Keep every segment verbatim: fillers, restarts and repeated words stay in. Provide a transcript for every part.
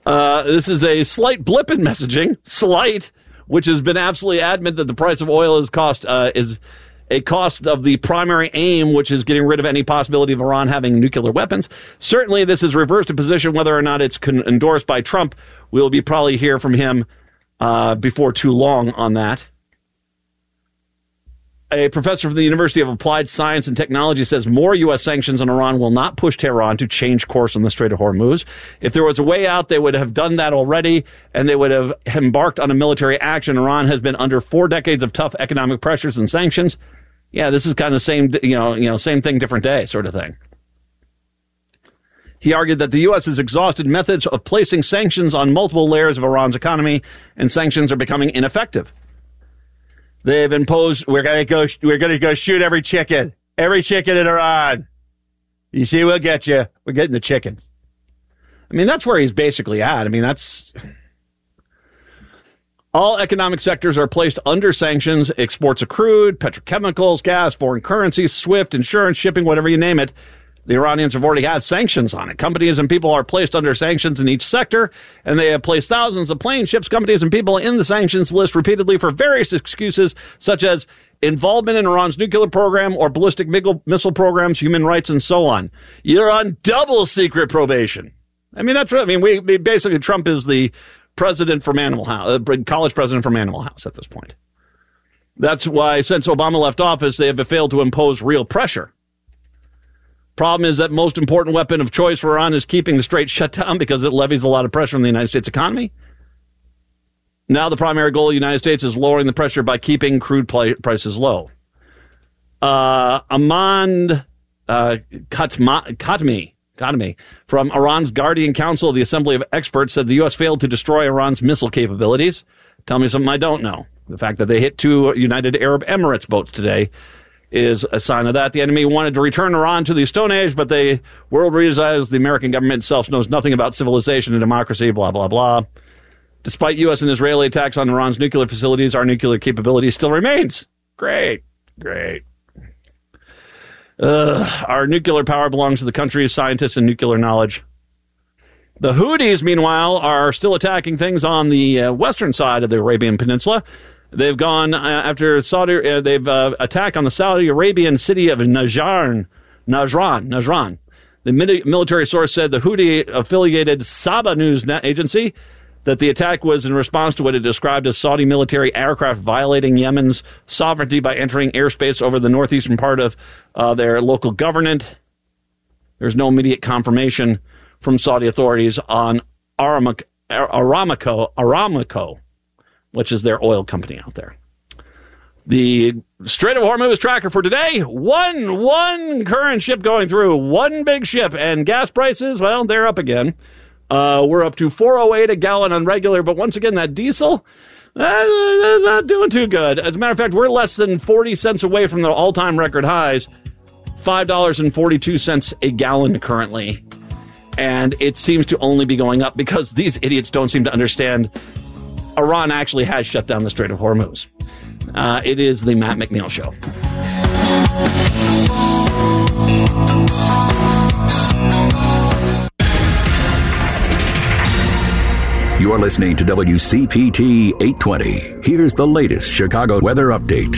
Uh, this is a slight blip in messaging, slight, which has been absolutely adamant that the price of oil is cost uh, is a cost of the primary aim, which is getting rid of any possibility of Iran having nuclear weapons. Certainly, this is reversed a position. Whether or not it's con- endorsed by Trump, we'll be probably hear from him uh, before too long on that. A professor from the University of Applied Science and Technology says more U S sanctions on Iran will not push Tehran to change course on the Strait of Hormuz. If there was a way out, they would have done that already, and they would have embarked on a military action. Iran has been under four decades of tough economic pressures and sanctions. Yeah, this is kind of same, you know, you know, same thing, different day sort of thing. He argued that the U S has exhausted methods of placing sanctions on multiple layers of Iran's economy, and sanctions are becoming ineffective. They've imposed, we're going to go, we're going to go shoot every chicken, every chicken in Iran. You see, we'll get you. We're getting the chickens. I mean, that's where he's basically at. I mean, that's, all economic sectors are placed under sanctions. Exports of crude, petrochemicals, gas, foreign currency, SWIFT, insurance, shipping, whatever you name it. The Iranians have already had sanctions on it. Companies and people are placed under sanctions in each sector, and they have placed thousands of planes, ships, companies, and people in the sanctions list repeatedly for various excuses, such as involvement in Iran's nuclear program or ballistic missile programs, human rights, and so on. You're on double secret probation. I mean, that's right. I mean, we, we basically, Trump is the president from Animal House, uh, college president from Animal House at this point. That's why, since Obama left office, they have failed to impose real pressure. Problem is that most important weapon of choice for Iran is keeping the strait shut down because it levies a lot of pressure on the United States economy. Now the primary goal of the United States is lowering the pressure by keeping crude pl- prices low. Uh, Ahmad uh, Khatmi, Khatmi, Khatmi from Iran's Guardian Council of the Assembly of Experts said the U S failed to destroy Iran's missile capabilities. Tell me something I don't know. The fact that they hit two United Arab Emirates boats today is a sign of that. The enemy wanted to return Iran to the Stone Age, but the world realizes the American government itself knows nothing about civilization and democracy, blah, blah, blah. Despite U S and Israeli attacks on Iran's nuclear facilities, our nuclear capability still remains. Great, great. Uh, our nuclear power belongs to the country's scientists and nuclear knowledge. The Houthis, meanwhile, are still attacking things on the uh, western side of the Arabian Peninsula. They've gone uh, after Saudi. Uh, they've uh, attacked on the Saudi Arabian city of Najran. Najran. Najran. The military source said the Houthi-affiliated Saba news agency that the attack was in response to what it described as Saudi military aircraft violating Yemen's sovereignty by entering airspace over the northeastern part of uh, their local government. There's no immediate confirmation from Saudi authorities on Aramco, Aramco, Aramco, which is their oil company out there. The Strait of Hormuz tracker for today, one, one current ship going through, one big ship, and gas prices, well, they're up again. Uh, we're up to four oh eight a gallon on regular, but once again, that diesel, uh, not doing too good. As a matter of fact, we're less than forty cents away from the all-time record highs, five dollars and forty-two cents a gallon currently. And it seems to only be going up because these idiots don't seem to understand Iran actually has shut down the Strait of Hormuz. Uh, it is the Matt McNeil Show. You're listening to W C P T eight twenty. Here's the latest Chicago weather update.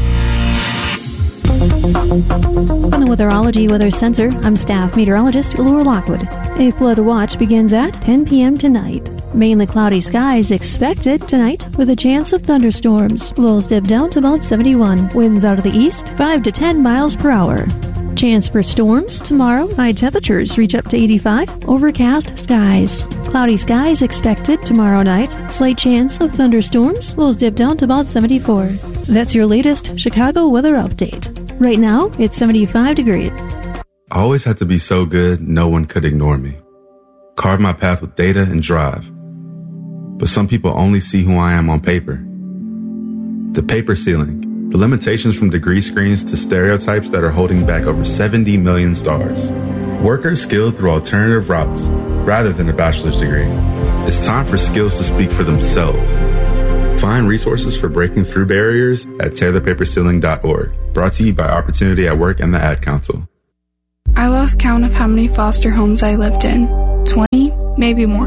From the Weatherology Weather Center, I'm staff meteorologist Laura Lockwood. A flood watch begins at ten p.m. tonight. Mainly cloudy skies expected tonight with a chance of thunderstorms. Lows dip down to about seventy-one. Winds out of the east, five to ten miles per hour. Chance for storms tomorrow. High temperatures reach up to eighty-five. Overcast skies. Cloudy skies expected tomorrow night. Slight chance of thunderstorms. Lows dip down to about seventy-four. That's your latest Chicago weather update. Right now, it's seventy-five degrees. I always had to be so good, no one could ignore me. Carve my path with data and drive. But some people only see who I am on paper. The paper ceiling, the limitations from degree screens to stereotypes that are holding back over seventy million stars. Workers skilled through alternative routes rather than a bachelor's degree. It's time for skills to speak for themselves. Find resources for breaking through barriers at tear the paper ceiling dot org. Brought to you by Opportunity at Work and the Ad Council. I lost count of how many foster homes I lived in. twenty, maybe more.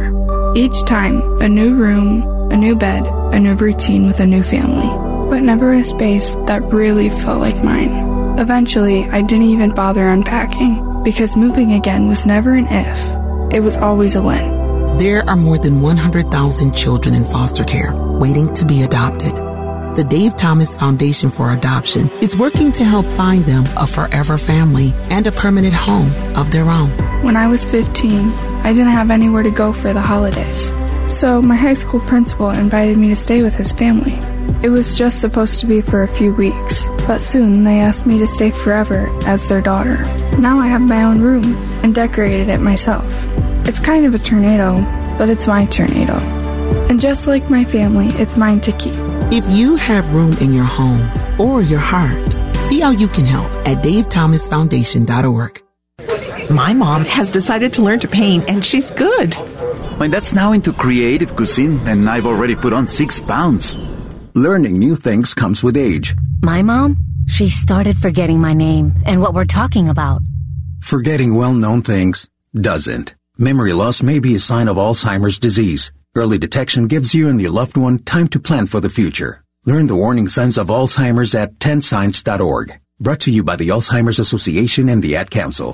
Each time, a new room, a new bed, a new routine with a new family, but never a space that really felt like mine. Eventually, I didn't even bother unpacking, because moving again was never an if, it was always a when. There are more than one hundred thousand children in foster care waiting to be adopted. The Dave Thomas Foundation for Adoption is working to help find them a forever family and a permanent home of their own. When I was fifteen, I didn't have anywhere to go for the holidays. So my high school principal invited me to stay with his family. It was just supposed to be for a few weeks, but soon they asked me to stay forever as their daughter. Now I have my own room and decorated it myself. It's kind of a tornado, but it's my tornado. And just like my family, it's mine to keep. If you have room in your home or your heart, see how you can help at dave thomas foundation dot org. My mom has decided to learn to paint, and she's good. My dad's now into creative cuisine, and I've already put on six pounds. Learning new things comes with age. My mom, she started forgetting my name and what we're talking about. Forgetting well-known things doesn't. Memory loss may be a sign of Alzheimer's disease. Early detection gives you and your loved one time to plan for the future. Learn the warning signs of Alzheimer's at ten signs dot org. Brought to you by the Alzheimer's Association and the Ad Council.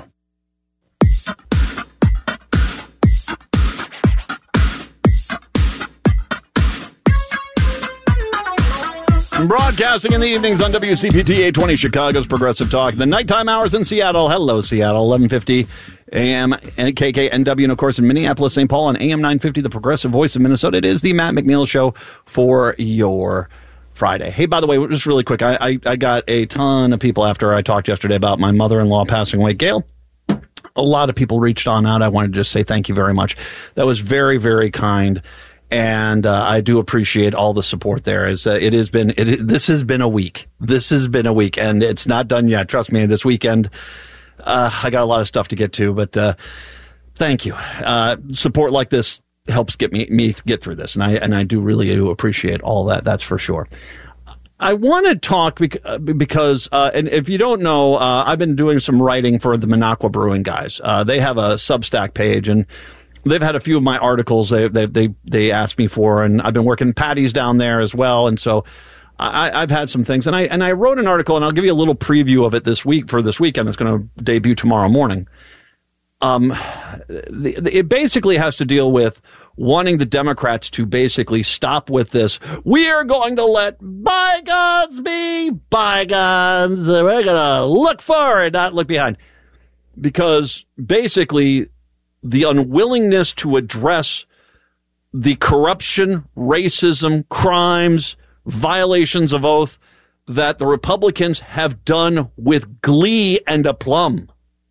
Broadcasting in the evenings on W C P T eight twenty, Chicago's Progressive Talk. The nighttime hours in Seattle. Hello, Seattle. eleven fifty A M and K K N W. And, of course, in Minneapolis, Saint Paul on A M nine fifty, the Progressive Voice of Minnesota. It is the Matt McNeil Show for your Friday. Hey, by the way, just really quick, I, I, I got a ton of people after I talked yesterday about my mother-in-law passing away, Gail. A lot of people reached on out. I wanted to just say thank you very much. That was very, very kind. And uh, I do appreciate all the support there. As uh, it has been, it, this has been a week. This has been a week, and it's not done yet. Trust me. This weekend, uh, I got a lot of stuff to get to, but uh, thank you. Uh, support like this helps get me me get through this, and I and I do really do appreciate all that. That's for sure. I want to talk because, uh, and if you don't know, uh, I've been doing some writing for the Minocqua Brewing guys. Uh, they have a Substack page, and they've had a few of my articles they, they they they asked me for, and I've been working Patty's down there as well, and so I, I've had some things, and I and I wrote an article, and I'll give you a little preview of it this week for this weekend. It's going to debut tomorrow morning. Um, the, the, it basically has to deal with wanting the Democrats to basically stop with this. We are going to let bygones be bygones. We're going to look forward, not look behind, because basically the unwillingness to address the corruption, racism, crimes, violations of oath that the Republicans have done with glee and aplomb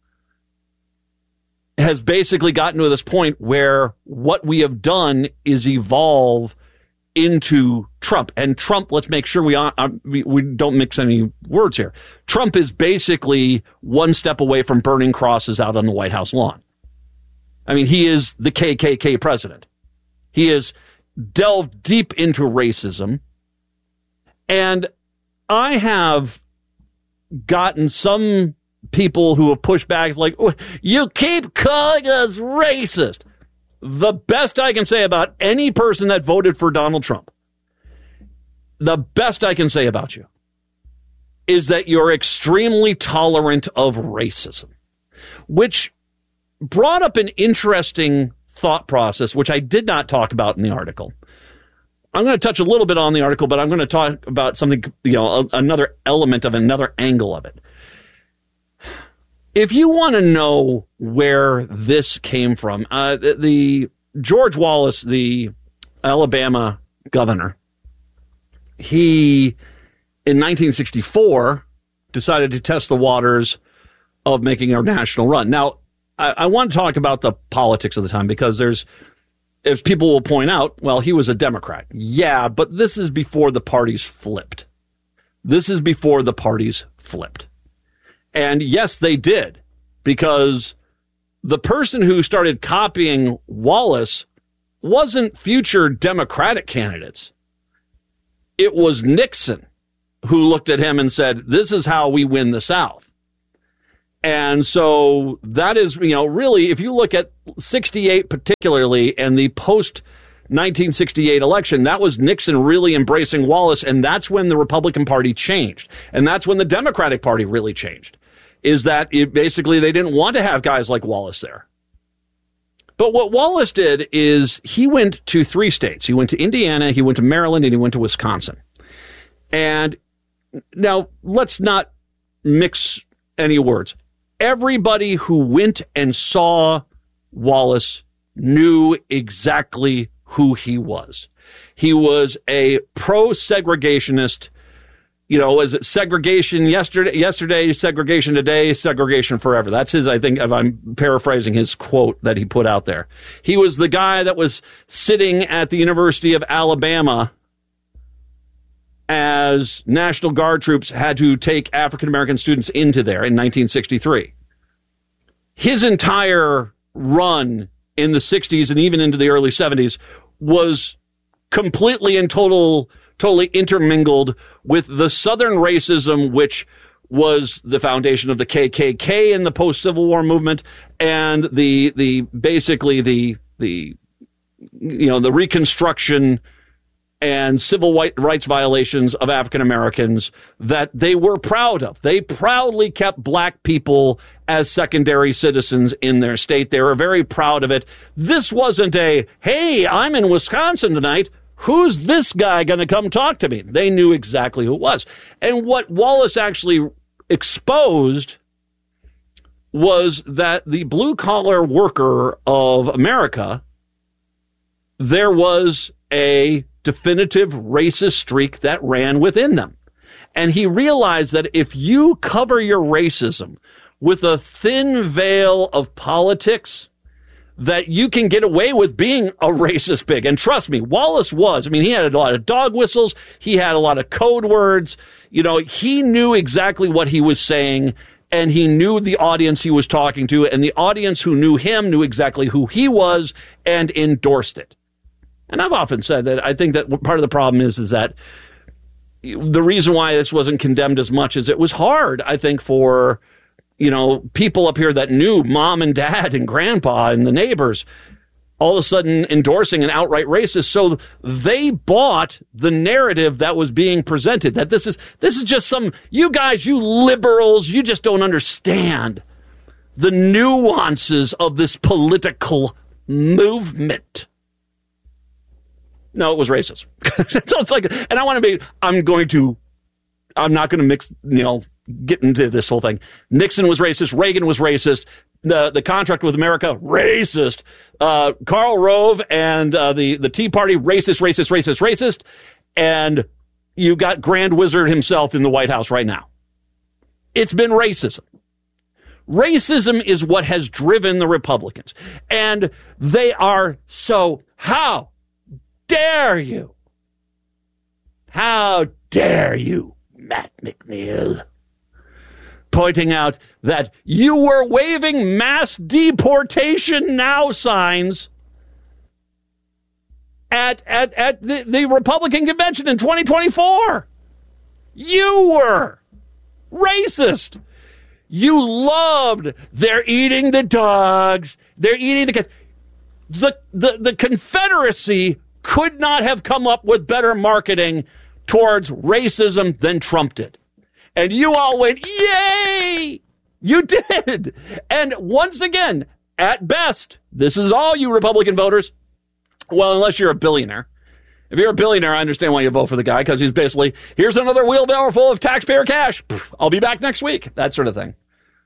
has basically gotten to this point where what we have done is evolve into Trump. And Trump, let's make sure we, uh, we, we don't mix any words here. Trump is basically one step away from burning crosses out on the White House lawn. I mean, he is the K K K president. He has delved deep into racism. And I have gotten some people who have pushed back like, oh, you keep calling us racist. The best I can say about any person that voted for Donald Trump, the best I can say about you is that you're extremely tolerant of racism, which brought up an interesting thought process, which I did not talk about in the article. I'm going to touch a little bit on the article, but I'm going to talk about something, you know, another element of it, another angle of it. If you want to know where this came from, uh, the, the George Wallace, the Alabama governor, he, in nineteen sixty-four, decided to test the waters of making a national run. Now, I, I want to talk about the politics of the time because there's, as people will point out, well, he was a Democrat. Yeah, but this is before the parties flipped. This is before the parties flipped. And yes, they did, because the person who started copying Wallace wasn't future Democratic candidates. It was Nixon who looked at him and said, this is how we win the South. And so that is, you know, really, if you look at sixty-eight particularly and the post nineteen sixty-eight election, that was Nixon really embracing Wallace, and that's when the Republican Party changed. And that's when the Democratic Party really changed, is that it basically they didn't want to have guys like Wallace there. But what Wallace did is he went to three states. He went to Indiana, he went to Maryland, and he went to Wisconsin. And now let's not mix any words. Everybody who went and saw Wallace knew exactly who he was. He was a pro-segregationist. You know, was it segregation yesterday, yesterday, segregation today, segregation forever? That's his, I think, if I'm paraphrasing his quote that he put out there. He was the guy that was sitting at the University of Alabama as National Guard troops had to take African-American students into there in nineteen sixty-three. His entire run in the sixties and even into the early seventies was completely and total, totally intermingled with the Southern racism, which was the foundation of the K K K in the post-Civil War movement, and the the basically the the you know the Reconstruction and civil rights violations of African Americans that they were proud of. They proudly kept black people as secondary citizens in their state. They were very proud of it. This wasn't a, hey, I'm in Wisconsin tonight. Who's this guy going to come talk to me? They knew exactly who it was. And what Wallace actually exposed was that the blue-collar worker of America, there was a definitive racist streak that ran within them. And he realized that if you cover your racism with a thin veil of politics, that you can get away with being a racist pig. And trust me, Wallace was. I mean, he had a lot of dog whistles. He had a lot of code words. You know, he knew exactly what he was saying, and he knew the audience he was talking to, and the audience who knew him knew exactly who he was and endorsed it. And I've often said that I think that part of the problem is, is that the reason why this wasn't condemned as much is it was hard, I think, for, you know, people up here that knew mom and dad and grandpa and the neighbors all of a sudden endorsing an outright racist. So they bought the narrative that was being presented, that this is this is just some, you guys, you liberals, you just don't understand the nuances of this political movement. No, it was racist. So it's like, and I want to be, I'm going to, I'm not going to mix, you know, get into this whole thing. Nixon was racist. Reagan was racist. The the contract with America, racist. Uh, Karl Rove and uh, the, the Tea Party, racist, racist, racist, racist. And you got Grand Wizard himself in the White House right now. It's been racism. Racism is what has driven the Republicans. And they are so, how dare you? How dare you, Matt McNeil? Pointing out that you were waving mass deportation now signs at at, at the, the Republican convention in twenty twenty-four. You were racist. You loved, they're eating the dogs, they're eating the the the, the Confederacy could not have come up with better marketing towards racism than Trump did. And you all went, yay! You did. And once again, at best, this is all you Republican voters. Well, unless you're a billionaire. If you're a billionaire, I understand why you vote for the guy, because he's basically, here's another wheelbarrow full of taxpayer cash. I'll be back next week. That sort of thing.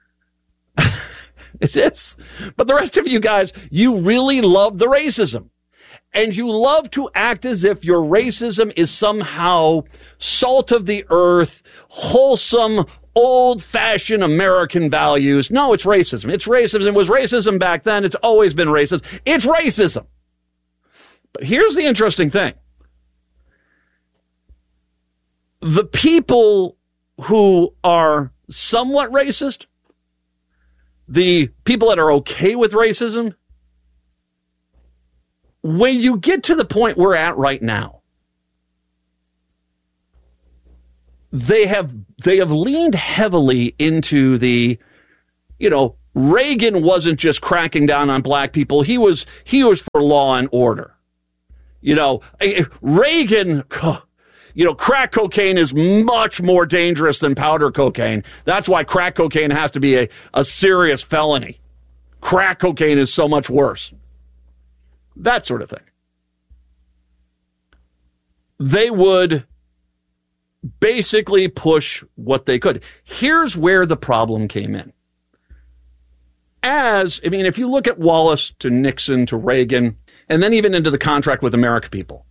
It is. But the rest of you guys, you really love the racism. And you love to act as if your racism is somehow salt of the earth, wholesome, old-fashioned American values. No, it's racism. It's racism. It was racism back then. It's always been racist. It's racism. But here's the interesting thing. The people who are somewhat racist, the people that are okay with racism, when you get to the point we're at right now, they have they have leaned heavily into the you know, Reagan wasn't just cracking down on black people. He was he was for law and order. You know, Reagan, you know, crack cocaine is much more dangerous than powder cocaine. That's why crack cocaine has to be a, a serious felony. Crack cocaine is so much worse. That sort of thing. They would basically push what they could. Here's where the problem came in. As, I mean, if you look at Wallace to Nixon to Reagan, and then even into the contract with American people,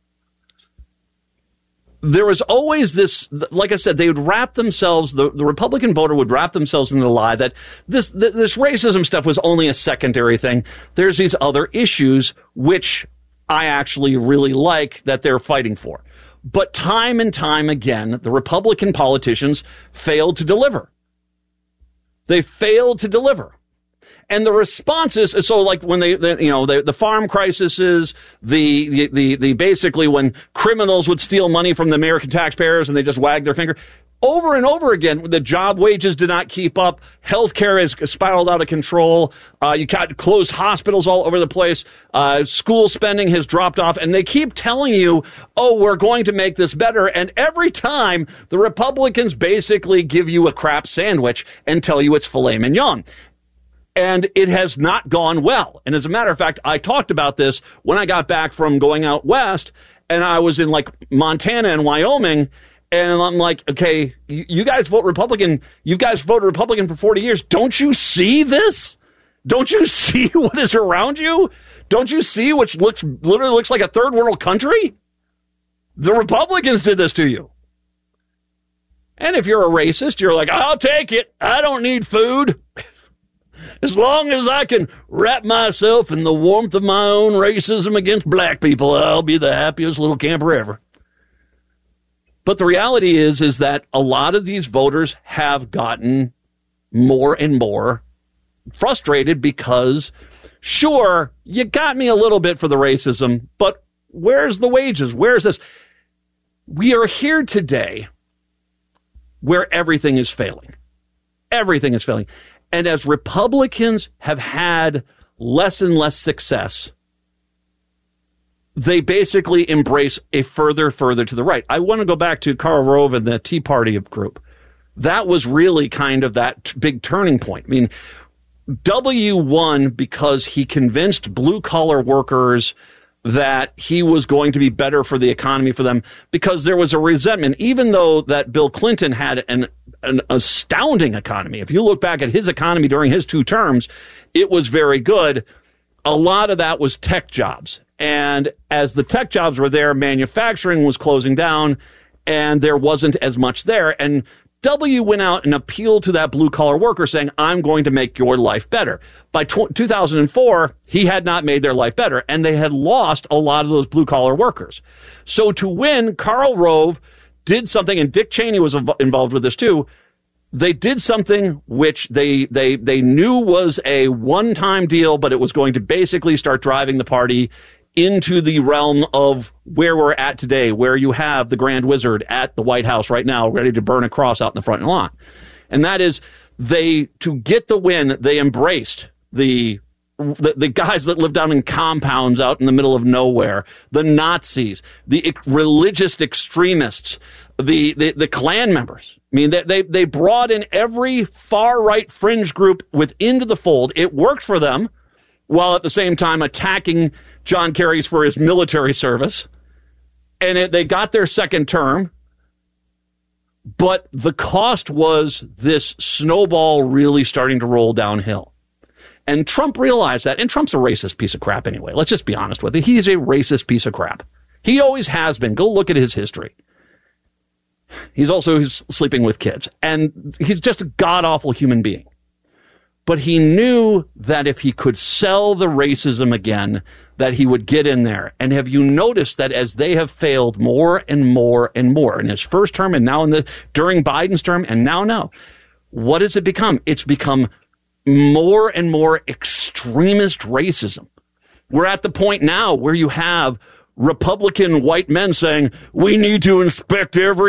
there was always this, like I said, they would wrap themselves, the, the Republican voter would wrap themselves in the lie that this, this racism stuff was only a secondary thing. There's these other issues, which I actually really like that they're fighting for. But time and time again, the Republican politicians failed to deliver. They failed to deliver. And the responses, so like when they, they you know, the, the farm crises, the, the, the, the basically when criminals would steal money from the American taxpayers and they just wag their finger, over and over again, the job wages did not keep up. Healthcare has spiraled out of control. Uh, you got closed hospitals all over the place. Uh, school spending has dropped off. And they keep telling you, oh, we're going to make this better. And every time the Republicans basically give you a crap sandwich and tell you it's filet mignon. And it has not gone well. And as a matter of fact, I talked about this when I got back from going out west, and I was in like Montana and Wyoming, and I'm like, okay, you guys vote Republican. You guys voted Republican for forty years. Don't you see this? Don't you see what is around you? Don't you see which looks literally looks like a third world country? The Republicans did this to you. And if you're a racist, you're like, I'll take it. I don't need food. As long as I can wrap myself in the warmth of my own racism against black people, I'll be the happiest little camper ever. But the reality is, is that a lot of these voters have gotten more and more frustrated because, sure, you got me a little bit for the racism, but where's the wages? Where's this? We are here today where everything is failing. Everything is failing. And as Republicans have had less and less success, they basically embrace a further, further to the right. I want to go back to Karl Rove and the Tea Party group. That was really kind of that t- big turning point. I mean, W won because he convinced blue-collar workers that he was going to be better for the economy for them, because there was a resentment, even though that Bill Clinton had an, an astounding economy. If you look back at his economy during his two terms, it was very good. A lot of that was tech jobs. And as the tech jobs were there, manufacturing was closing down and there wasn't as much there. And W went out and appealed to that blue-collar worker saying, I'm going to make your life better. By tw- two thousand four, he had not made their life better, and they had lost a lot of those blue-collar workers. So to win, Karl Rove did something, and Dick Cheney was inv- involved with this too. They did something which they they they knew was a one-time deal, but it was going to basically start driving the party into the realm of where we're at today, where you have the Grand Wizard at the White House right now, ready to burn a cross out in the front lawn. And that is, they, to get the win, they embraced the, the, the guys that live down in compounds out in the middle of nowhere, the Nazis, the religious extremists, the, the, the Klan members. I mean, they, they, they brought in every far-right fringe group within the fold. It worked for them, while at the same time attacking John Kerry's for his military service. And it, they got their second term. But the cost was this snowball really starting to roll downhill. And Trump realized that. And Trump's a racist piece of crap anyway. Let's just be honest with it. He's a racist piece of crap. He always has been. Go look at his history. He's also sleeping with kids. And he's just a god-awful human being. But he knew that if he could sell the racism again, that he would get in there. And have you noticed that as they have failed more and more and more in his first term and now in the during Biden's term and now now, what has it become? It's become more and more extremist racism. We're at the point now where you have Republican white men saying, we need to inspect every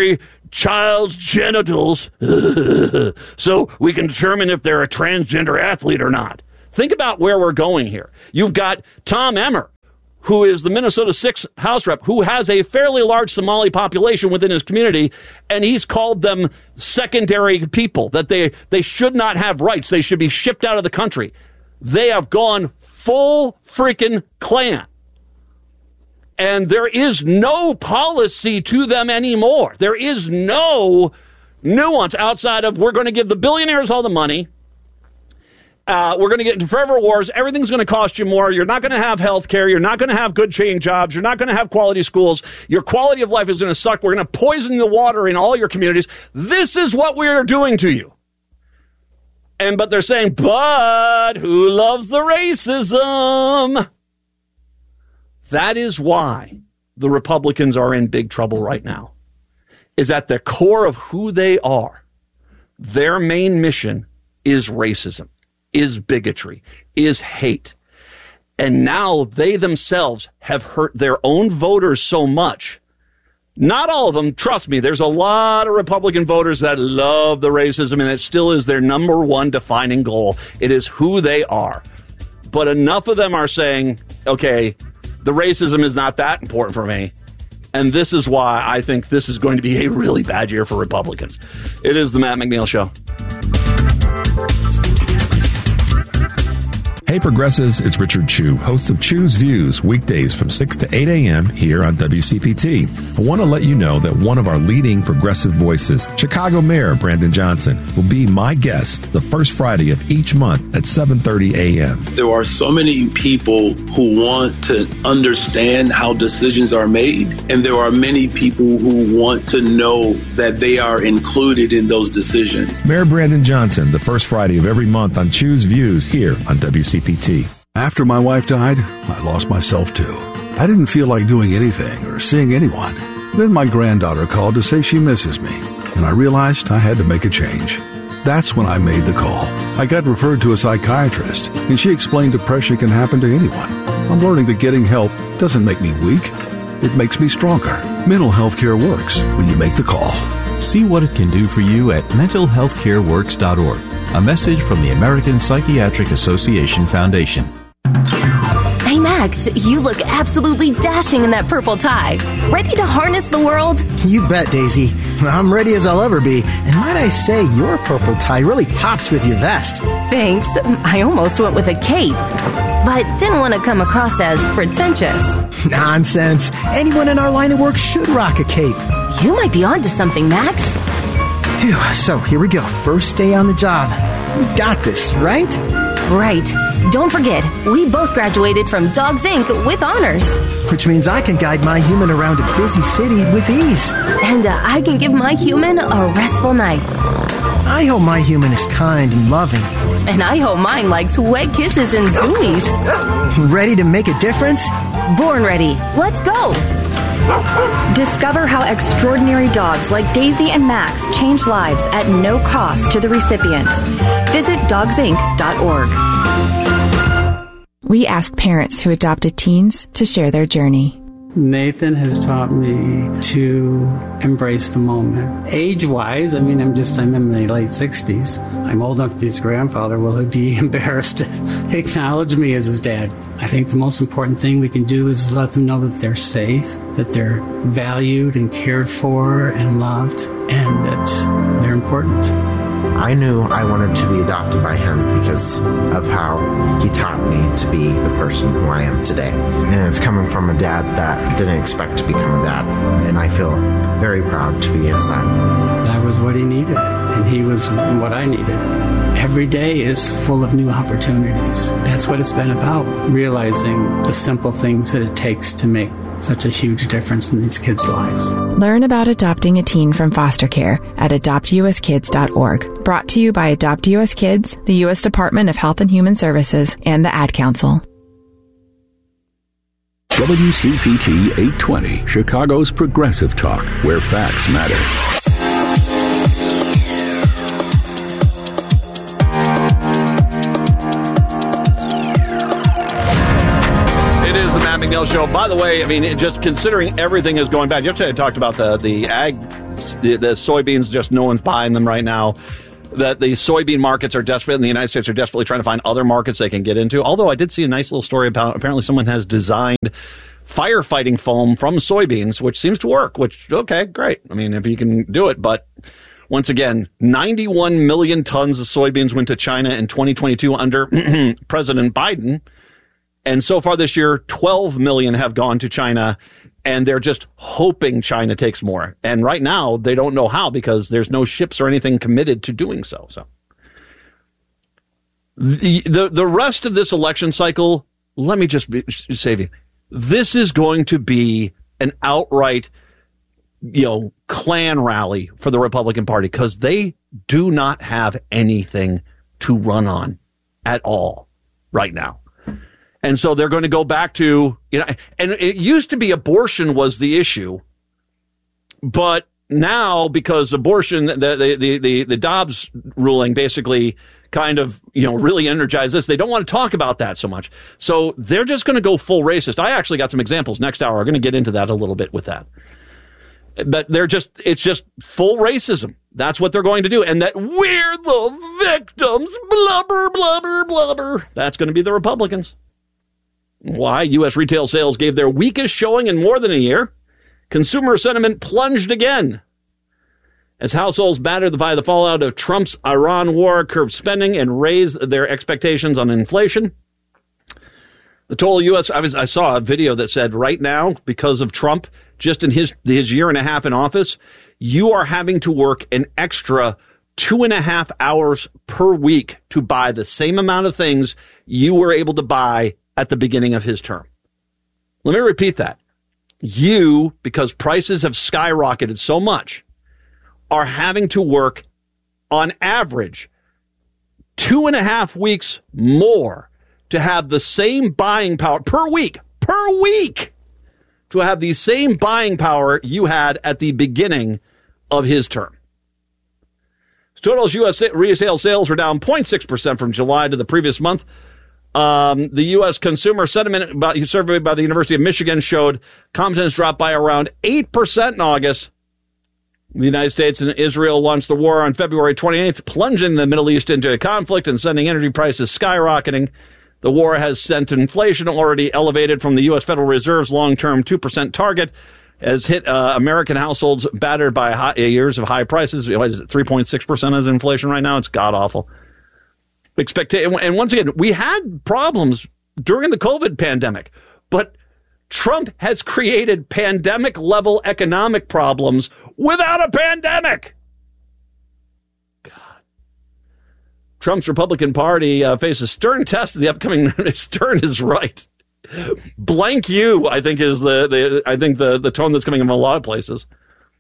child's genitals so we can determine if they're a transgender athlete or not. Think about where we're going here. You've got Tom Emmer, who is the Minnesota sixth House rep, who has a fairly large Somali population within his community, and he's called them secondary people, that they, they should not have rights. They should be shipped out of the country. They have gone full freaking Klan. And there is no policy to them anymore. There is no nuance outside of we're going to give the billionaires all the money. Uh, we're going to get into forever wars. Everything's going to cost you more. You're not going to have health care. You're not going to have good paying jobs. You're not going to have quality schools. Your quality of life is going to suck. We're going to poison the water in all your communities. This is what we are doing to you. And but they're saying, but who loves the racism? That is why the Republicans are in big trouble right now. Is at the core of who they are. Their main mission is racism, is bigotry, is hate. And now they themselves have hurt their own voters so much. Not all of them, trust me, there's a lot of Republican voters that love the racism, and it still is their number one defining goal. It is who they are. But enough of them are saying, okay, the racism is not that important for me. And this is why I think this is going to be a really bad year for Republicans. It is the Matt McNeil Show. Hey Progressives, it's Richard Chu, host of Chu's Views, weekdays from six to eight a.m. here on W C P T. I want to let you know that one of our leading progressive voices, Chicago Mayor Brandon Johnson, will be my guest the first Friday of each month at seven thirty a.m. There are so many people who want to understand how decisions are made, and there are many people who want to know that they are included in those decisions. Mayor Brandon Johnson, the first Friday of every month on Chu's Views here on W C P T. After my wife died, I lost myself too. I didn't feel like doing anything or seeing anyone. Then my granddaughter called to say she misses me, and I realized I had to make a change. That's when I made the call. I got referred to a psychiatrist, and she explained depression can happen to anyone. I'm learning that getting help doesn't make me weak. It makes me stronger. Mental health care works when you make the call. See what it can do for you at mental health care works dot org. A message from the American Psychiatric Association Foundation. Hey, Max, you look absolutely dashing in that purple tie. Ready to harness the world? You bet, Daisy. I'm ready as I'll ever be. And might I say, your purple tie really pops with your vest. Thanks. I almost went with a cape, but didn't want to come across as pretentious. Nonsense. Anyone in our line of work should rock a cape. You might be onto something, Max. Phew, so here we go. First day on the job. We've got this, right? Right. Don't forget, we both graduated from Dogs Incorporated with honors. Which means I can guide my human around a busy city with ease. And uh, I can give my human a restful night. I hope my human is kind and loving. And I hope mine likes wet kisses and zoomies. Ready to make a difference? Born ready. Let's go. Discover how extraordinary dogs like Daisy and Max change lives at no cost to the recipients. Visit dogs inc dot org. We asked parents who adopted teens to share their journey. Nathan has taught me to embrace the moment. Age-wise, I mean, I'm just, I'm in my late sixties. I'm old enough to be his grandfather. Will he be embarrassed to acknowledge me as his dad? I think the most important thing we can do is let them know that they're safe, that they're valued and cared for and loved, and that they're important. I knew I wanted to be adopted by him because of how he taught me to be the person who I am today. And it's coming from a dad that didn't expect to become a dad. And I feel very proud to be his son. That was what he needed, and he was what I needed. Every day is full of new opportunities. That's what it's been about, realizing the simple things that it takes to make such a huge difference in these kids' lives. Learn about adopting a teen from foster care at adopt u s kids dot org. Brought to you by Adopt U S Kids, the U S Department of Health and Human Services, and the Ad Council. W C P T eight twenty, Chicago's progressive talk, where facts matter. McNeil Show. By the way, I mean, just considering everything is going bad. Yesterday I talked about the, the ag the, the soybeans, just no one's buying them right now. That the soybean markets are desperate, and the United States are desperately trying to find other markets they can get into. Although I did see a nice little story about apparently someone has designed firefighting foam from soybeans, which seems to work, which, okay, great. I mean, if you can do it. But once again, ninety-one million tons of soybeans went to China in twenty twenty-two under President Biden. And so far this year, twelve million have gone to China, and they're just hoping China takes more. And right now, they don't know how because there's no ships or anything committed to doing so. So the the, the rest of this election cycle, let me just be, save you. This is going to be an outright, you know, Klan rally for the Republican Party because they do not have anything to run on at all right now. And so they're going to go back to, you know, and it used to be abortion was the issue. But now, because abortion, the, the, the, the, the Dobbs ruling basically kind of, you know, really energized this. They don't want to talk about that so much. So they're just going to go full racist. I actually got some examples next hour. We're going to get into that a little bit with that. But they're just, it's just full racism. That's what they're going to do. And that we're the victims, blubber, blubber, blubber. That's going to be the Republicans. Why? U S retail sales gave their weakest showing in more than a year. Consumer sentiment plunged again as households battered by the fallout of Trump's Iran war curbed spending and raised their expectations on inflation. The total U S I was I saw a video that said right now, because of Trump, just in his his year and a half in office, you are having to work an extra two and a half hours per week to buy the same amount of things you were able to buy at the beginning of his term. Let me repeat that. You, because prices have skyrocketed so much, are having to work on average two and a half weeks more to have the same buying power per week, per week, to have the same buying power you had at the beginning of his term. Total's U S retail sales were down zero point six percent from July to the previous month. Um, the U S consumer sentiment about, survey by the University of Michigan showed confidence dropped by around eight percent in August. The United States and Israel launched the war on February twenty-eighth, plunging the Middle East into a conflict and sending energy prices skyrocketing. The war has sent inflation already elevated from the U S Federal Reserve's long-term two percent target, has hit uh, American households battered by high, years of high prices. What is it, three point six percent is inflation right now? It's god-awful. Expecta- and once again, we had problems during the COVID pandemic, but Trump has created pandemic-level economic problems without a pandemic. God. Trump's Republican Party uh, faces stern test in the upcoming. Stern is right. Blank you, I think, is the, the I think the, the tone that's coming from a lot of places.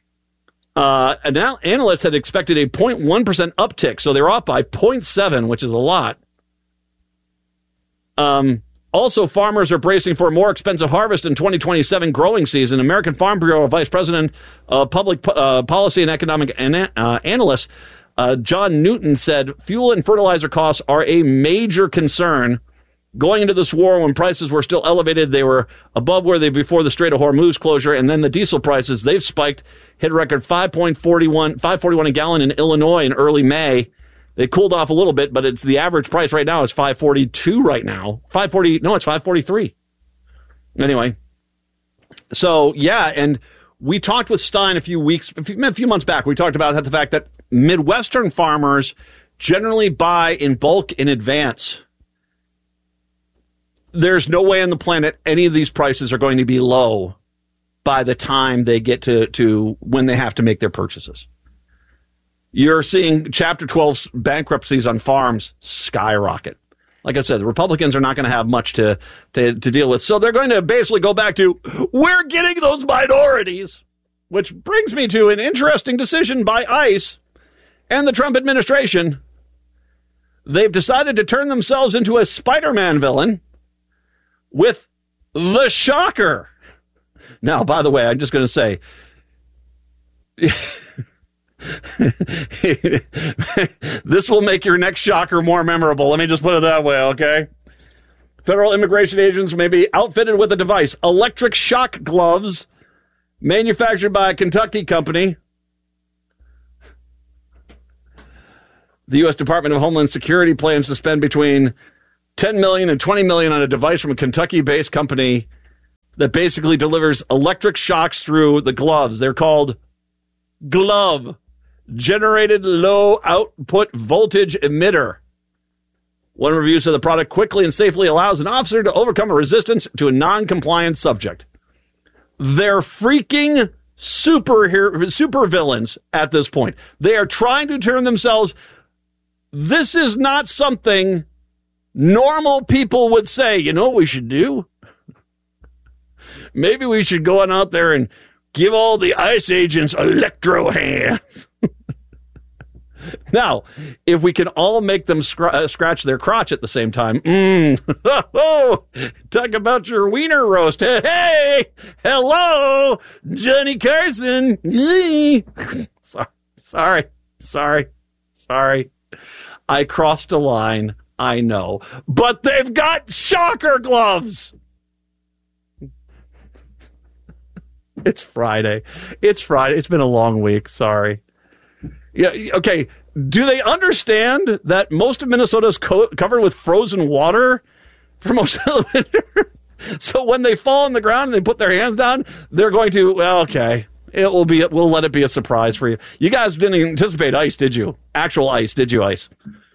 Uh, and now analysts had expected a zero point one percent uptick, so they're off by zero point seven, which is a lot. Um, also, farmers are bracing for a more expensive harvest in twenty twenty-seven growing season. American Farm Bureau Vice President of Public uh, Policy and Economic ana- uh, Analyst uh, John Newton said fuel and fertilizer costs are a major concern. Going into this war, when prices were still elevated, they were above where they before the Strait of Hormuz closure, and then the diesel prices, they've spiked, hit a record five forty-one a gallon in Illinois in early May. They cooled off a little bit, but it's the average price right now is five forty-two right now. five forty, no, it's five forty-three. Anyway, so yeah, and we talked with Stein a few weeks, a few, a few months back. We talked about the fact that Midwestern farmers generally buy in bulk in advance. There's no way on the planet any of these prices are going to be low by the time they get to, to when they have to make their purchases. You're seeing Chapter twelve bankruptcies on farms skyrocket. Like I said, the Republicans are not going to have much to, to, to deal with. So they're going to basically go back to, we're getting those minorities, which brings me to an interesting decision by ICE and the Trump administration. They've decided to turn themselves into a Spider-Man villain with the Shocker. Now, by the way, I'm just going to say, this will make your next shocker more memorable. Let me just put it that way, okay? Federal immigration agents may be outfitted with a device, electric shock gloves, manufactured by a Kentucky company. The U S Department of Homeland Security plans to spend between ten million dollars and twenty million dollars on a device from a Kentucky-based company that basically delivers electric shocks through the gloves. They're called Glove, Generated Low Output Voltage Emitter. One review said the product quickly and safely allows an officer to overcome a resistance to a non-compliant subject. They're freaking superhero, super villains at this point. They are trying to turn themselves... This is not something normal people would say. You know what we should do? Maybe we should go on out there and give all the ICE agents electro hands. Now, if we can all make them scr- uh, scratch their crotch at the same time, mm, oh, talk about your wiener roast. Hey, hey, hello, Johnny Carson. sorry, sorry, sorry, sorry. I crossed a line, I know, but they've got shocker gloves. It's Friday. It's Friday. It's been a long week. Sorry. Yeah. Okay. Do they understand that most of Minnesota is co- covered with frozen water for most of the winter? So when they fall on the ground and they put their hands down, they're going to, well, okay, it will be, we'll let it be a surprise for you. You guys didn't anticipate ice, did you? Actual ice, did you, ice?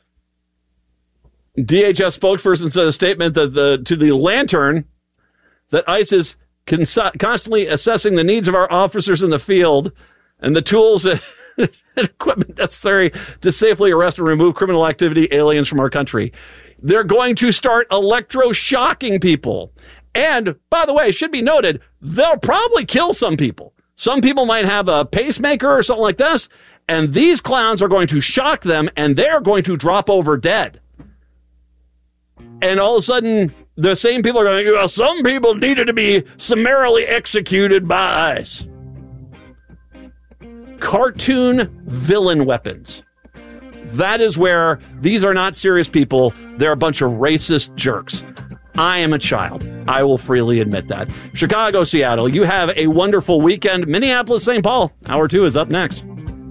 D H S spokesperson said a statement that the, to the Lantern that ICE is cons- constantly assessing the needs of our officers in the field and the tools and equipment necessary to safely arrest and remove criminal activity aliens from our country. They're going to start electroshocking people. And, by the way, it should be noted, they'll probably kill some people. Some people might have a pacemaker or something like this, and these clowns are going to shock them, and they're going to drop over dead. And all of a sudden, the same people are going to, well, some people needed to be summarily executed by ICE. Cartoon villain weapons. That is where these are not serious people. They're a bunch of racist jerks. I am a child. I will freely admit that. Chicago, Seattle, you have a wonderful weekend. Minneapolis, Saint Paul, hour two is up next.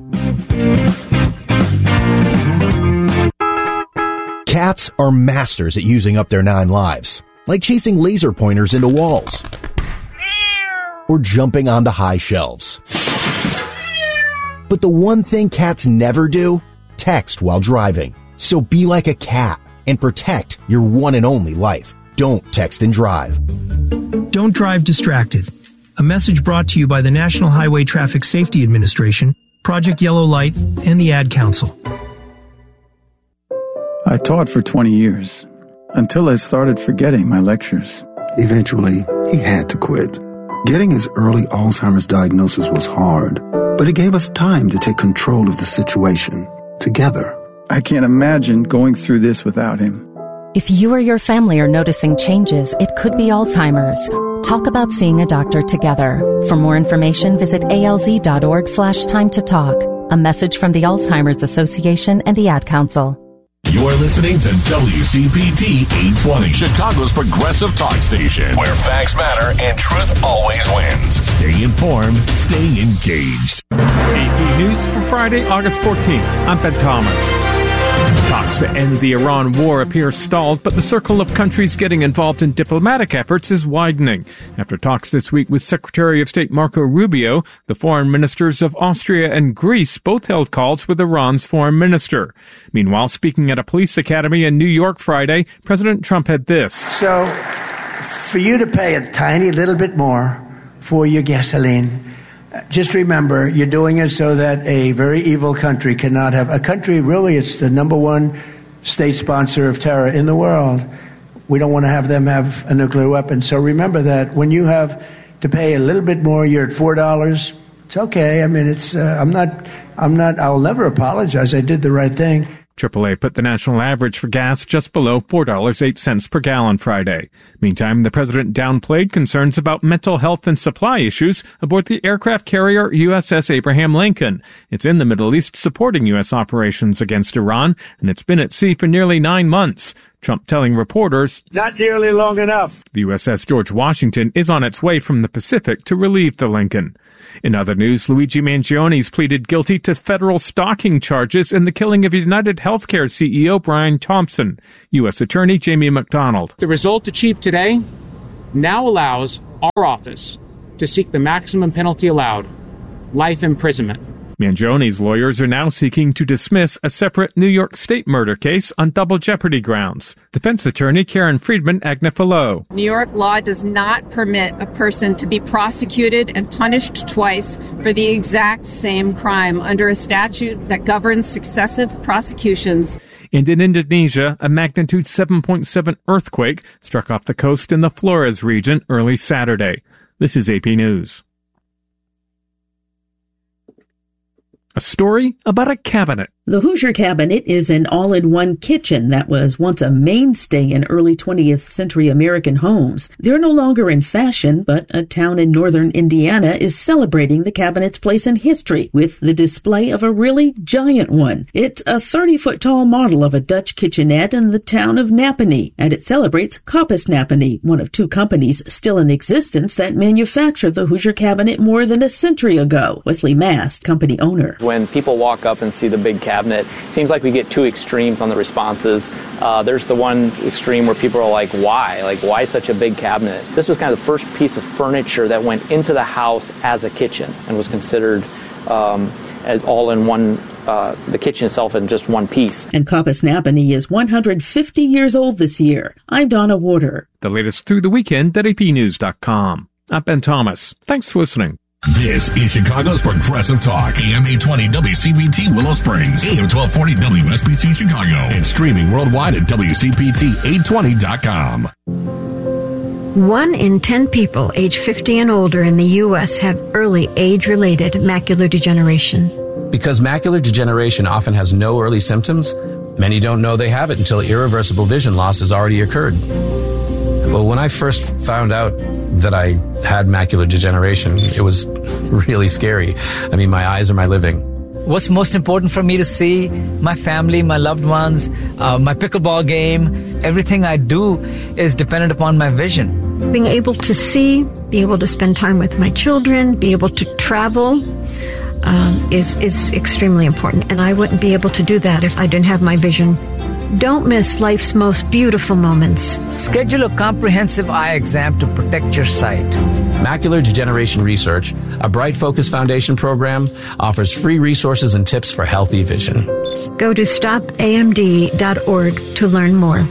Cats are masters at using up their nine lives, like chasing laser pointers into walls or jumping onto high shelves. But the one thing cats never do, text while driving. So be like a cat and protect your one and only life. Don't text and drive. Don't drive distracted. A message brought to you by the National Highway Traffic Safety Administration, Project Yellow Light, and the Ad Council. I taught for twenty years, until I started forgetting my lectures. Eventually, he had to quit. Getting his early Alzheimer's diagnosis was hard, but it gave us time to take control of the situation together. I can't imagine going through this without him. If you or your family are noticing changes, it could be Alzheimer's. Talk about seeing a doctor together. For more information, visit alz.org slash time to talk. A message from the Alzheimer's Association and the Ad Council. You're listening to W C P T eight twenty, Chicago's progressive talk station, where facts matter and truth always wins. Stay informed, stay engaged. A P News for Friday, August fourteenth. I'm Ben Thomas. Talks to end the Iran war appear stalled, but the circle of countries getting involved in diplomatic efforts is widening. After talks this week with Secretary of State Marco Rubio, the foreign ministers of Austria and Greece both held calls with Iran's foreign minister. Meanwhile, speaking at a police academy in New York Friday, President Trump had this. So, for you to pay a tiny little bit more for your gasoline, just remember, you're doing it so that a very evil country cannot have... A country, really, it's the number one state sponsor of terror in the world. We don't want to have them have a nuclear weapon. So remember that when you have to pay a little bit more, you're at four dollars. It's okay. I mean, it's... Uh, I'm not... I'm not... I'll never apologize. I did the right thing. triple A put the national average for gas just below four dollars and eight cents per gallon Friday. Meantime, the president downplayed concerns about mental health and supply issues aboard the aircraft carrier U S S Abraham Lincoln. It's in the Middle East supporting U S operations against Iran, and it's been at sea for nearly nine months. Trump telling reporters, "Not nearly long enough." The U S S George Washington is on its way from the Pacific to relieve the Lincoln. In other news, Luigi Mangioni's pleaded guilty to federal stalking charges in the killing of United Healthcare C E O Brian Thompson. U S Attorney Jamie McDonald. The result achieved today now allows our office to seek the maximum penalty allowed, life imprisonment. Mangioni's lawyers are now seeking to dismiss a separate New York State murder case on double jeopardy grounds. Defense attorney Karen Friedman Agnifilo. New York law does not permit a person to be prosecuted and punished twice for the exact same crime under a statute that governs successive prosecutions. And in Indonesia, a magnitude seven point seven earthquake struck off the coast in the Flores region early Saturday. This is A P News. A story about a cabinet. The Hoosier Cabinet is an all-in-one kitchen that was once a mainstay in early twentieth century American homes. They're no longer in fashion, but a town in northern Indiana is celebrating the cabinet's place in history with the display of a really giant one. It's a thirty-foot-tall model of a Dutch kitchenette in the town of Napanee, and it celebrates Koppes Napanee, one of two companies still in existence that manufactured the Hoosier Cabinet more than a century ago. Wesley Mast, company owner. When people walk up and see the big cabinet, it seems like we get two extremes on the responses. Uh, there's the one extreme where people are like, why? Like, why such a big cabinet? This was kind of the first piece of furniture that went into the house as a kitchen and was considered um, as all in one, uh, the kitchen itself in just one piece. And Koppes Napanee is one hundred fifty years old this year. I'm Donna Warder. The latest through the weekend at A P news dot com. I'm Ben Thomas. Thanks for listening. This is Chicago's Progressive Talk, A M eight twenty W C P T Willow Springs, A M twelve forty W S B C Chicago, and streaming worldwide at W C P T eight twenty dot com. One in ten people age fifty and older in the U S have early age-related macular degeneration. Because macular degeneration often has no early symptoms, many don't know they have it until irreversible vision loss has already occurred. Well, when I first found out that I had macular degeneration, it was really scary. I mean, my eyes are my living. What's most important for me to see? My family, my loved ones, uh, my pickleball game. Everything I do is dependent upon my vision. Being able to see, be able to spend time with my children, be able to travel um, is, is extremely important. And I wouldn't be able to do that if I didn't have my vision. Don't miss life's most beautiful moments. Schedule a comprehensive eye exam to protect your sight. Macular Degeneration Research, a Bright Focus Foundation program, offers free resources and tips for healthy vision. Go to stop A M D dot org to learn more.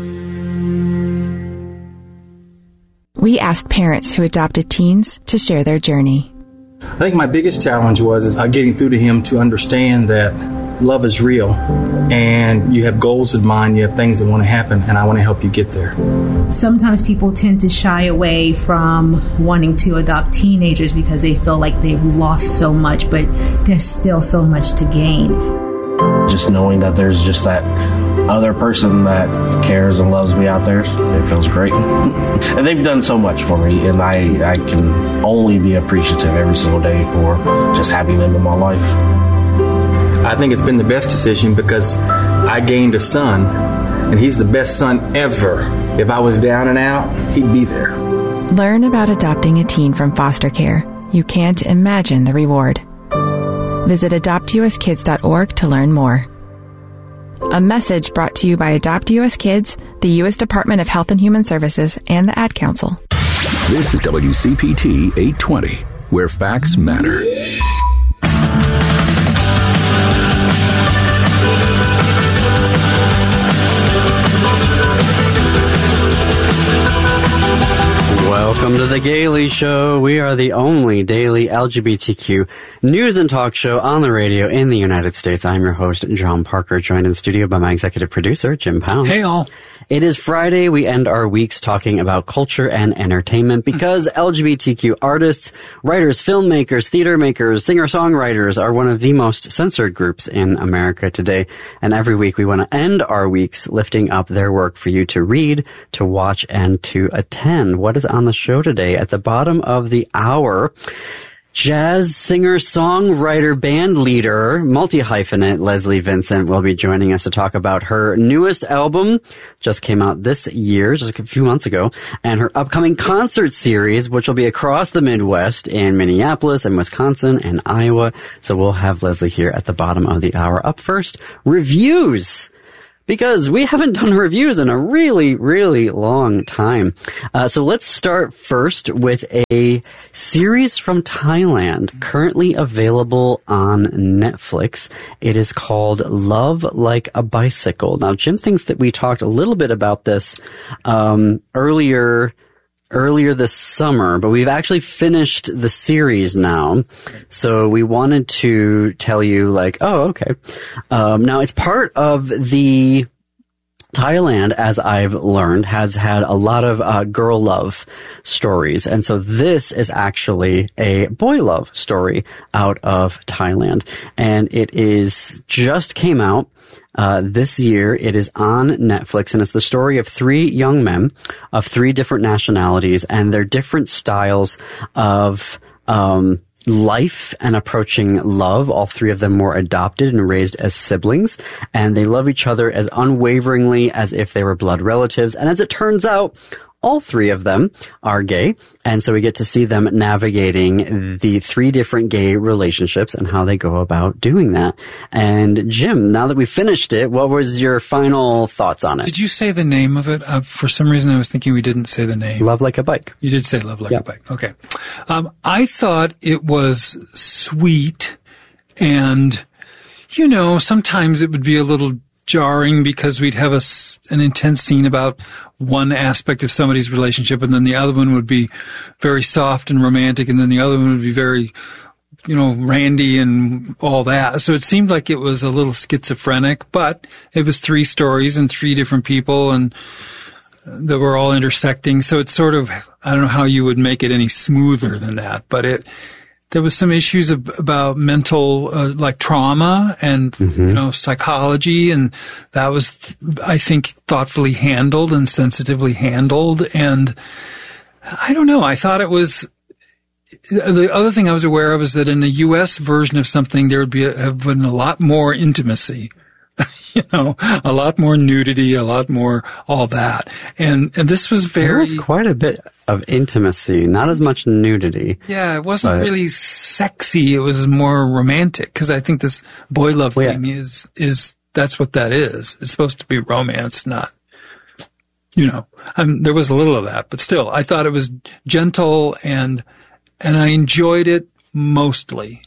We asked parents who adopted teens to share their journey. I think my biggest challenge was is uh, getting through to him to understand that love is real and you have goals in mind, you have things that want to happen, and I want to help you get there. Sometimes people tend to shy away from wanting to adopt teenagers because they feel like they've lost so much, but there's still so much to gain. Just knowing that there's just that other person that cares and loves me out there, it feels great. And they've done so much for me, and I, I can only be appreciative every single day for just having them in my life. I think it's been the best decision because I gained a son, and he's the best son ever. If I was down and out, he'd be there. Learn about adopting a teen from foster care. You can't imagine the reward. Visit adopt U S kids dot org to learn more. A message brought to you by Adopt U S Kids, the U S Department of Health and Human Services, and the Ad Council. This is W C P T eight twenty, where facts matter. Welcome to The Gailey Show. We are the only daily L G B T Q news and talk show on the radio in the United States. I'm your host, John Parker, joined in studio by my executive producer, Jim Pound. Hey, all. It is Friday. We end our weeks talking about culture and entertainment because L G B T Q artists, writers, filmmakers, theater makers, singer-songwriters are one of the most censored groups in America today. And every week we want to end our weeks lifting up their work for you to read, to watch, and to attend. What is on the show today? At the bottom of the hour, Jazz singer, songwriter, band leader, multi-hyphenate Leslie Vincent will be joining us to talk about her newest album, just came out this year, just a few months ago, and her upcoming concert series, which will be across the Midwest in Minneapolis and Wisconsin and Iowa. So we'll have Leslie here at the bottom of the hour. Up first, reviews. Because we haven't done reviews in a really, really long time. Uh, so let's start first with a series from Thailand, currently available on Netflix. It is called Love Like a Bicycle. Now, Jim thinks that we talked a little bit about this um, earlier earlier this summer, but we've actually finished the series now. So we wanted to tell you, like, oh, okay. Um, now, it's part of the Thailand, as I've learned, has had a lot of uh, girl love stories. And so this is actually a boy love story out of Thailand. And it is just came out Uh, this year. It is on Netflix, and it's the story of three young men of three different nationalities and their different styles of um, life and approaching love. All three of them were adopted and raised as siblings, and they love each other as unwaveringly as if they were blood relatives. And as it turns out, all three of them are gay, and so we get to see them navigating the three different gay relationships and how they go about doing that. And Jim, now that we've finished it, what was your final thoughts on it? Did you say the name of it? Uh, for some reason, I was thinking we didn't say the name. Love Like a Bike. You did say Love Like yep. a Bike. Okay. Um, I thought it was sweet, and, you know, sometimes it would be a little jarring because we'd have a, an intense scene about one aspect of somebody's relationship, and then the other one would be very soft and romantic, and then the other one would be very, you know, randy and all that. So it seemed like it was a little schizophrenic, but it was three stories and three different people, and that were all intersecting. So it's sort of, I don't know how you would make it any smoother than that, but it, there was some issues of, about mental, uh, like trauma and, mm-hmm. you know, psychology. And that was, I think, thoughtfully handled and sensitively handled. And I don't know. I thought it was, the other thing I was aware of is that in the U S version of something, there would be a, have been a lot more intimacy. You know, a lot more nudity, a lot more all that. And, and this was very... There was quite a bit of intimacy, not as much nudity. Yeah, it wasn't but... really sexy. It was more romantic, because I think this boy love well, thing yeah. is, is, that's what that is. It's supposed to be romance, not, you know, um, there was a little of that, but still, I thought it was gentle and, and I enjoyed it mostly.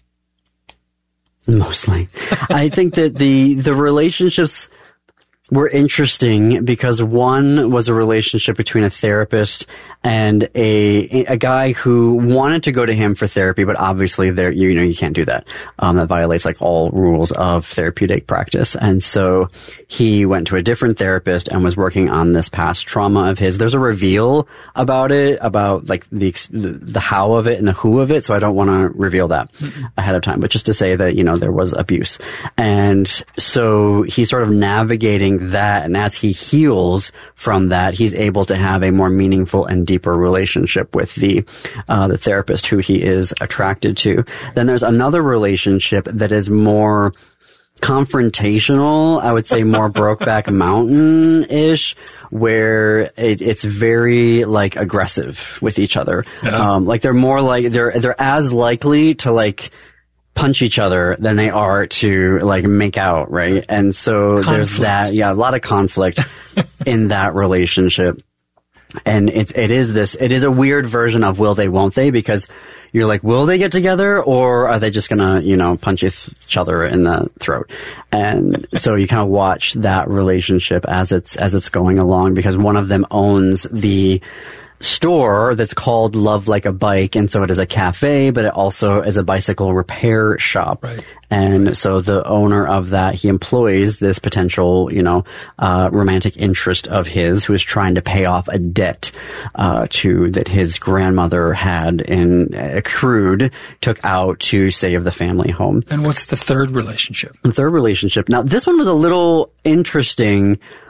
Mostly. I think that the, the relationships were interesting because one was a relationship between a therapist and a a guy who wanted to go to him for therapy, but obviously there you know you can't do that. Um, that violates like all rules of therapeutic practice. And so he went to a different therapist and was working on this past trauma of his. There's a reveal about it, about like the the how of it and the who of it. So I don't want to reveal that mm-hmm. ahead of time, but just to say that you know there was abuse, and so he's sort of navigating that. And as he heals from that, he's able to have a more meaningful and deeper relationship with the uh, the therapist who he is attracted to. Then there's another relationship that is more confrontational, I would say more Brokeback Mountain-ish, where it, it's very like aggressive with each other. Yeah. Um, like they're more like they're they're as likely to like punch each other than they are to like make out, right? And so conflict. There's that, yeah, a lot of conflict in that relationship. And it, it is this, it is a weird version of will they, won't they? Because you're like, will they get together or are they just gonna, you know, punch each other in the throat? And so you kind of watch that relationship as it's, as it's going along, because one of them owns the store that's called Love Like a Bike, and so it is a cafe, but it also is a bicycle repair shop. Right. And so the owner of that, he employs this potential, you know, uh, romantic interest of his who is trying to pay off a debt, uh, to, that his grandmother had in, accrued, took out to save the family home. And what's the third relationship? The third relationship. Now, this one was a little interesting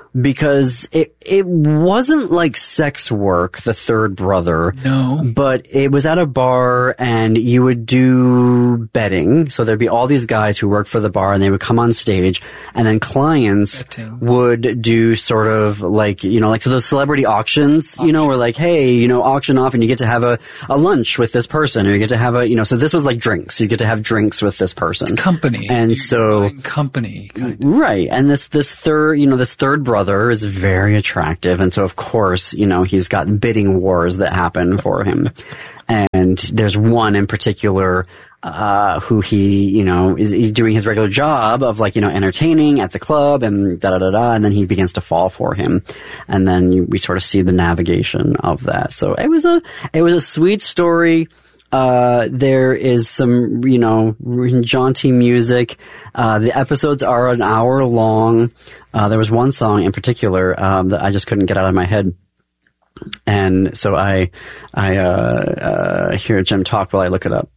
because it it wasn't like sex work, the third brother. No. But it was at a bar and you would do betting. So there'd be all these guys who worked for the bar and they would come on stage and then clients betting. would do sort of like, you know, like so those celebrity auctions, Auction. you know, where like, hey, you know, auction off and you get to have a, a lunch with this person or you get to have a, you know, so this was like drinks. You get to have drinks with this person. It's company. And so. Company. Kind of. Right. And this, this third, you know, this third brother is very attractive. And so, of course, you know, he's got bidding wars that happen for him. And there's one in particular, uh, who he, you know, is, is doing his regular job of like, you know, entertaining at the club and da da da da. And then he begins to fall for him. And then you, we sort of see the navigation of that. So it was a, it was a sweet story. Uh, there is some, you know, jaunty music. Uh, the episodes are an hour long. Uh, there was one song in particular, um, that I just couldn't get out of my head. And so I, I, uh, uh, hear Jim talk while I look it up.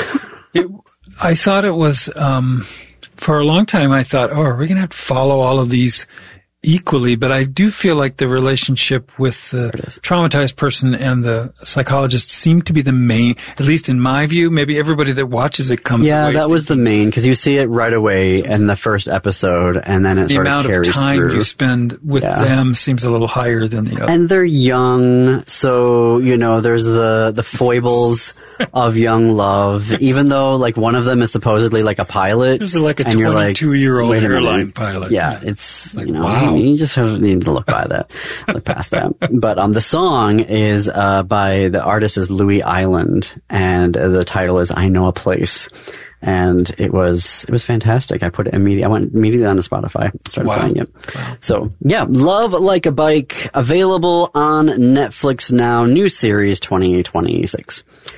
it, I thought it was, um, for a long time I thought, oh, are we going to have to follow all of these equally? But I do feel like the relationship with the traumatized person and the psychologist seemed to be the main, at least in my view. Maybe everybody that watches it comes yeah, away. Yeah, that was the main, because you see it right away in the first episode, and then it the sort of carries through. The amount of time through. you spend with yeah. them seems a little higher than the other. And they're young, so, you know, there's the, the foibles of young love, even though, like, one of them is supposedly like a pilot. There's like a and you're like, twenty-two-year-old wait a airline minute. pilot. Yeah, it's, like, you know, wow. you just have, need to look by that, look past that. But um, the song is uh, by, the artist is Louis Island, and uh, the title is I Know a Place. And it was, it was fantastic. I put it immediately, I went immediately on to Spotify and started wow. playing it. Wow. So, yeah, Love Like a Bike, available on Netflix now, new series twenty twenty-six.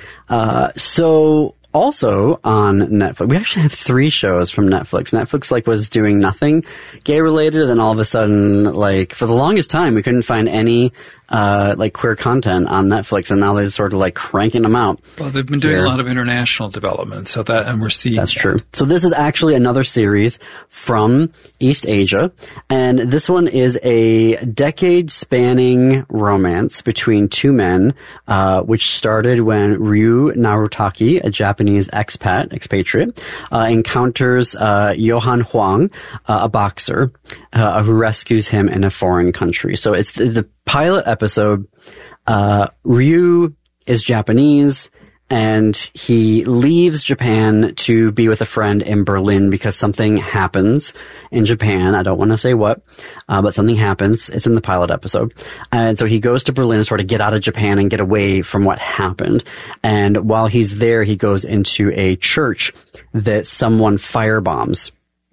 Uh, so also on Netflix, we actually have three shows from Netflix. Netflix like was doing nothing gay related, and then all of a sudden, like for the longest time, we couldn't find any uh like queer content on Netflix, and now they're sort of like cranking them out. Well, they've been doing here. a lot of international development, so that, and we're seeing That's that. true. So this is actually another series from East Asia, and this one is a decade-spanning romance between two men, uh, which started when Ryu Narutaki, a Japanese expat, expatriate, uh, encounters uh, Johan Huang, uh, a boxer, uh, who rescues him in a foreign country. So it's the, the pilot episode. Uh, Ryu is Japanese, and he leaves Japan to be with a friend in Berlin because something happens in Japan. I don't want to say what, uh, but something happens. It's in the pilot episode. And so he goes to Berlin to sort of get out of Japan and get away from what happened. And while he's there, he goes into a church that someone firebombs.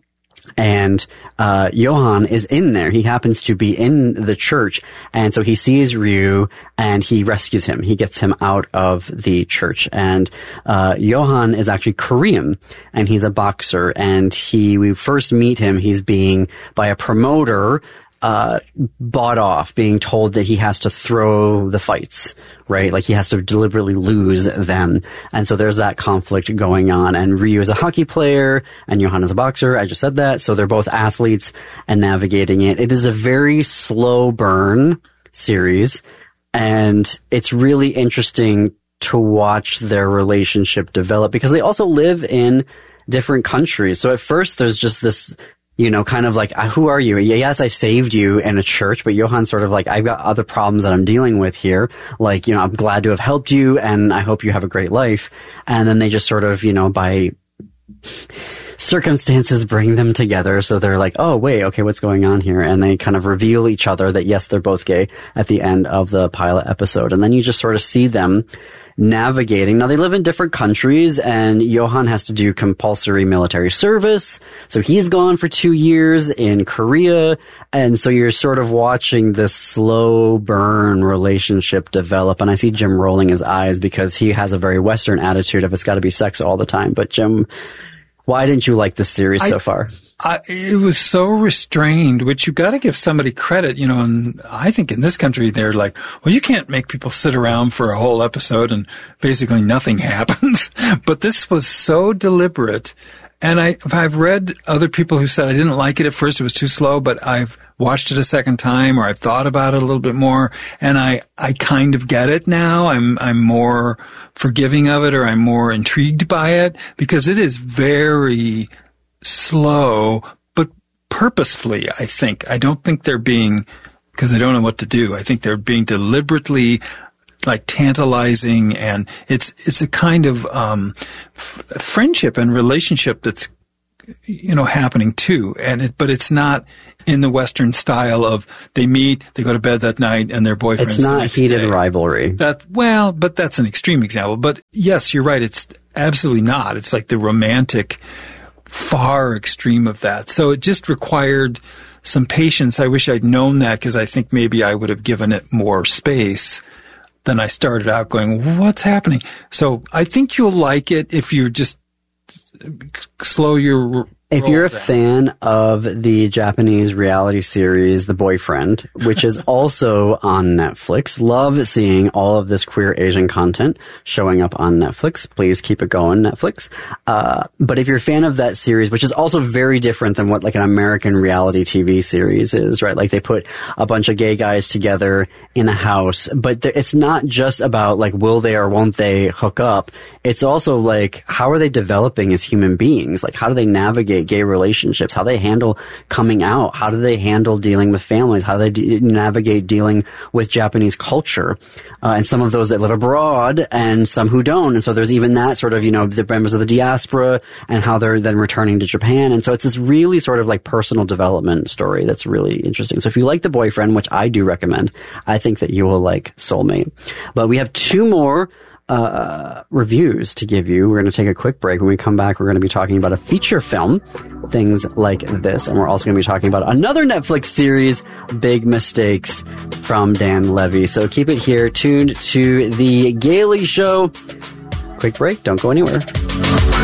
And uh Johan is in there. He happens to be in the church, and so he sees Ryu and he rescues him. He gets him out of the church. And uh Johan is actually Korean, and he's a boxer, and he we first meet him, he's being by a promoter uh bought off, being told that he has to throw the fights, right? Like he has to deliberately lose them. And so there's that conflict going on. And Ryu is a hockey player and Johan is a boxer. I just said that. So they're both athletes and navigating it. It is a very slow burn series, and it's really interesting to watch their relationship develop because they also live in different countries. So at first there's just this, you know, kind of like, who are you? Yes, I saved you in a church, but Johan's sort of like, I've got other problems that I'm dealing with here. Like, you know, I'm glad to have helped you, and I hope you have a great life. And then they just sort of, you know, by circumstances bring them together. So they're like, oh, wait, okay, what's going on here? And they kind of reveal each other that, yes, they're both gay at the end of the pilot episode. And then you just sort of see them navigating. Now, they live in different countries, and Johan has to do compulsory military service. So he's gone for two years in Korea. And so you're sort of watching this slow burn relationship develop. And I see Jim rolling his eyes because he has a very Western attitude of it's got to be sex all the time. But Jim, why didn't you like this series I, so far? I, it was so restrained, which you got to give somebody credit, you know, and I think in this country they're like, well, you can't make people sit around for a whole episode and basically nothing happens. But this was so deliberate And I, I've read other people who said I didn't like it at first, it was too slow, but I've watched it a second time, or I've thought about it a little bit more, and I, I kind of get it now. I'm, I'm more forgiving of it, or I'm more intrigued by it, because it is very slow, but purposefully, I think. I don't think they're being, because they don't know what to do. I think they're being deliberately like tantalizing, and it's it's a kind of um f- friendship and relationship that's, you know, happening too. And it, but it's not in the Western style of they meet, they go to bed that night, and their boyfriends. It's not heated day. rivalry. That well, but that's an extreme example. But yes, you're right. It's absolutely not. It's like the romantic, far extreme of that. So it just required some patience. I wish I'd known that, because I think maybe I would have given it more space. Then I started out going, what's happening? So I think you'll like it if you just slow your If you're a fan of the Japanese reality series The Boyfriend, which is also on Netflix, love seeing all of this queer Asian content showing up on Netflix. Please keep it going, Netflix. Uh, but if you're a fan of that series, which is also very different than what like an American reality T V series is, right? Like they put a bunch of gay guys together in a house, but it's not just about like, will they or won't they hook up? It's also like, how are they developing as human beings? Like, how do they navigate gay relationships, how they handle coming out, how do they handle dealing with families, how do they de- navigate dealing with Japanese culture, uh, and some of those that live abroad and some who don't. And so there's even that sort of, you know, the members of the diaspora and how they're then returning to Japan. And so it's this really sort of like personal development story that's really interesting. So if you like The Boyfriend, which I do recommend, I think that you will like Soulmate. But we have two more Uh, reviews to give you. We're going to take a quick break. When we come back, we're going to be talking about a feature film, things like this, and we're also going to be talking about another Netflix series, Big Mistakes, from Dan Levy. So keep it here, tuned to The Gaily Show. Quick break, don't go anywhere.